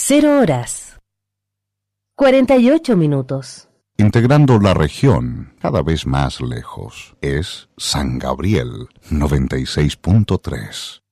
0 horas 48 minutos. Integrando la región cada vez más lejos, es San Gabriel 96.3.